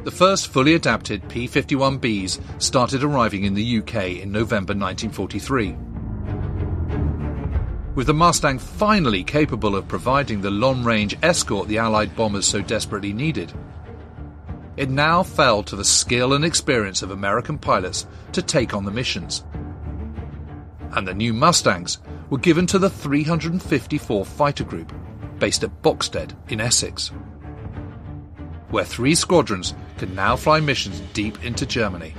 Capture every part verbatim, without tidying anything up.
The first fully adapted P fifty-one Bs started arriving in the U K in November nineteen forty-three. With the Mustang finally capable of providing the long-range escort the Allied bombers so desperately needed, it now fell to the skill and experience of American pilots to take on the missions. And the new Mustangs were given to the three hundred fifty-fourth Fighter Group, based at Boxted in Essex, where three squadrons can now fly missions deep into Germany.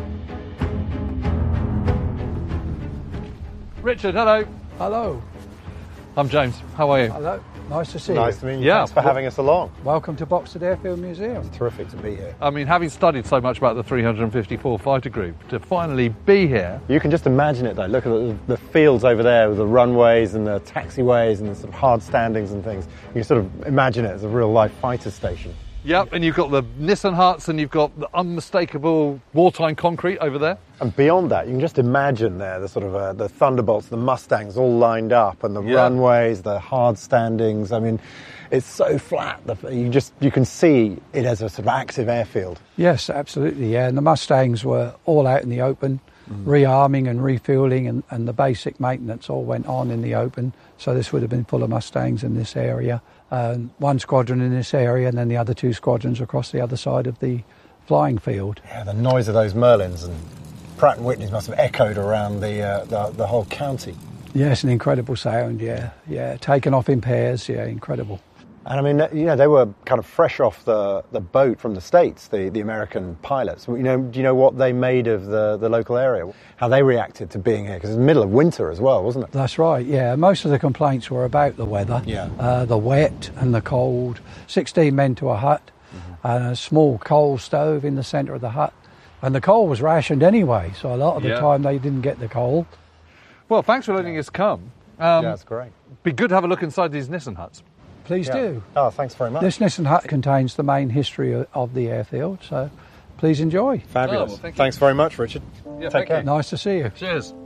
Richard, hello. Hello. I'm James. How are you? Hello. Nice to see nice you. to meet you. Yeah. Thanks for having us along. Welcome to Boxted Airfield Museum. It's terrific to be here. I mean, having studied so much about the three hundred fifty-fourth Fighter Group, to finally be here... You can just imagine it, though. Look at the, the fields over there with the runways and the taxiways and the sort of hard standings and things. You can sort of imagine it as a real-life fighter station. Yep, and you've got the Nissan huts and you've got the unmistakable wartime concrete over there. And beyond that, you can just imagine there the sort of uh, the Thunderbolts, the Mustangs all lined up, and the yeah. runways, the hard standings. I mean, it's so flat. The, you just you can see it as a sort of active airfield. Yes, absolutely. Yeah, and the Mustangs were all out in the open, mm. rearming and refueling, and, and the basic maintenance all went on in the open. So this would have been full of Mustangs in this area. Um, one squadron in this area, and then the other two squadrons across the other side of the flying field. Yeah, the noise of those Merlins and Pratt and Whitney's must have echoed around the, uh, the the whole county. Yes, an incredible sound. Yeah, yeah, taken off in pairs. Yeah, incredible. And I mean, you know, they were kind of fresh off the, the boat from the States, the, the American pilots. You know, do you know what they made of the, the local area? How they reacted to being here? Because it was the middle of winter as well, wasn't it? That's right, yeah. Most of the complaints were about the weather, yeah. uh, the wet and the cold. sixteen men to a hut, mm-hmm. and a small coal stove in the centre of the hut. And the coal was rationed anyway, so a lot of the yeah. time they didn't get the coal. Well, thanks for letting us come. Um, yeah, that's great. Be good to have a look inside these Nissan huts. Please yeah. do. Oh, thanks very much. This Nissan hut contains the main history of, of the airfield, so please enjoy. Fabulous. Oh, well, thank thanks very much, Richard. Yeah, Take care. Nice to see you. Cheers.